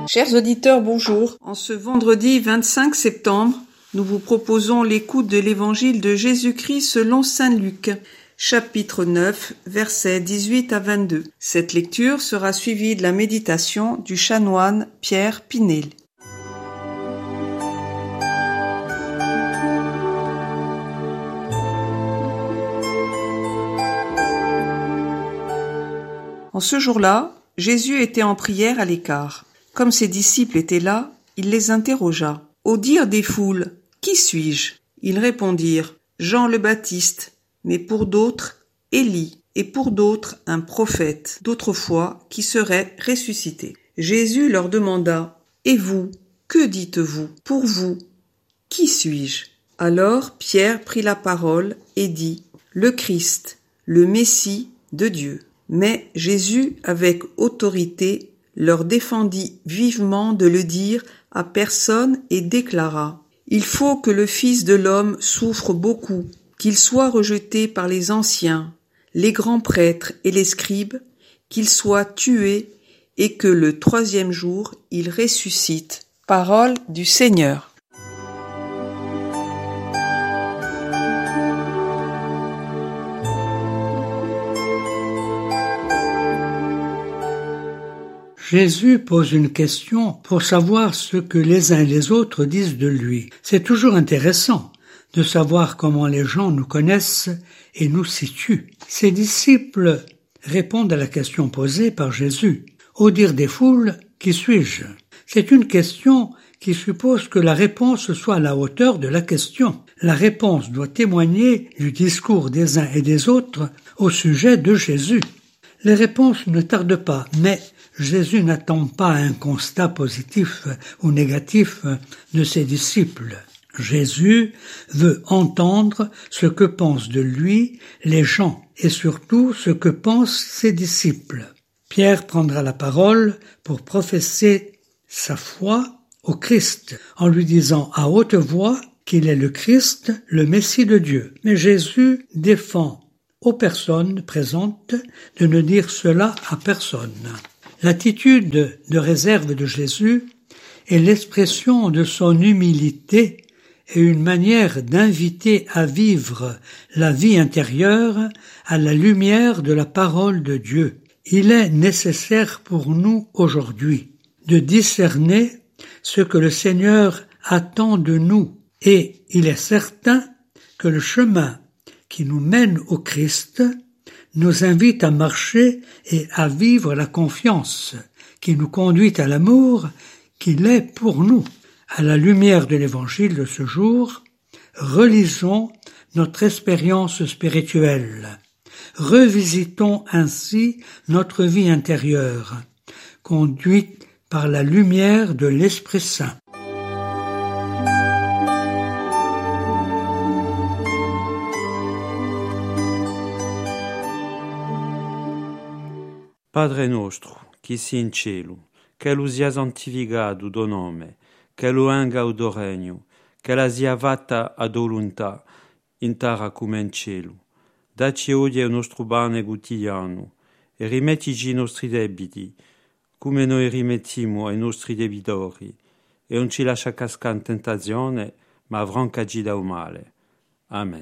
Chers auditeurs, bonjour. En ce vendredi 25 septembre, nous vous proposons l'écoute de l'évangile de Jésus-Christ selon saint Luc, chapitre 9, versets 18 à 22. Cette lecture sera suivie de la méditation du chanoine Pierre Pinel. En ce jour-là, Jésus était en prière à l'écart. Comme ses disciples étaient là, il les interrogea. Au dire des foules, « Qui suis-je » Ils répondirent, « Jean le Baptiste, mais pour d'autres, Élie, et pour d'autres, un prophète d'autrefois qui serait ressuscité. » Jésus leur demanda, « Et vous, que dites-vous ? Pour vous, qui suis-je » Alors Pierre prit la parole et dit, « Le Christ, le Messie de Dieu. » Mais Jésus, avec autorité, leur défendit vivement de le dire à personne et déclara, « Il faut que le Fils de l'homme souffre beaucoup, qu'il soit rejeté par les anciens, les grands prêtres et les scribes, qu'il soit tué et que le troisième jour il ressuscite. » Parole du Seigneur. Jésus pose une question pour savoir ce que les uns et les autres disent de lui. C'est toujours intéressant de savoir comment les gens nous connaissent et nous situent. Ses disciples répondent à la question posée par Jésus. Au dire des foules, qui suis-je ? C'est une question qui suppose que la réponse soit à la hauteur de la question. La réponse doit témoigner du discours des uns et des autres au sujet de Jésus. Les réponses ne tardent pas, mais Jésus n'attend pas un constat positif ou négatif de ses disciples. Jésus veut entendre ce que pensent de lui les gens et surtout ce que pensent ses disciples. Pierre prendra la parole pour professer sa foi au Christ en lui disant à haute voix qu'il est le Christ, le Messie de Dieu. Mais Jésus défend aux personnes présentes de ne dire cela à personne. L'attitude de réserve de Jésus est l'expression de son humilité et une manière d'inviter à vivre la vie intérieure à la lumière de la parole de Dieu. Il est nécessaire pour nous aujourd'hui de discerner ce que le Seigneur attend de nous et il est certain que le chemin qui nous mène au Christ nous invite à marcher et à vivre la confiance qui nous conduit à l'amour qu'il est pour nous. À la lumière de l'Évangile de ce jour, relisons notre expérience spirituelle. Revisitons ainsi notre vie intérieure, conduite par la lumière de l'Esprit Saint. Padre nostro, qui si in cielo, che lo sia santificato tuo nome, che lo venga il tuo regno, che la sia fatta a tua volontà, in terra come in cielo. Dacci oggi il nostro pane quotidiano, e rimettici i nostri debiti, come noi rimettiamo ai nostri debitori, e non ci lascia cascare in tentazione, ma affrancaci dal male. Amen.